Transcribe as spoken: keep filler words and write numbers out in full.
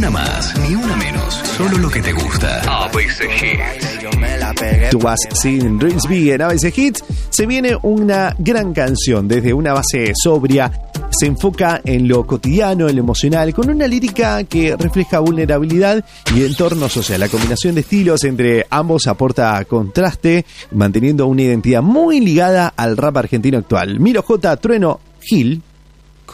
una más, ni una menos. Solo lo que te gusta. A B C Hits. To Was Sin Dreamsby en A B C Hits. Se viene una gran canción desde una base sobria. Se enfoca en lo cotidiano, en lo emocional, con una lírica que refleja vulnerabilidad y entorno social. La combinación de estilos entre ambos aporta contraste, manteniendo una identidad muy ligada al rap argentino actual. Miro J, Trueno, Gil.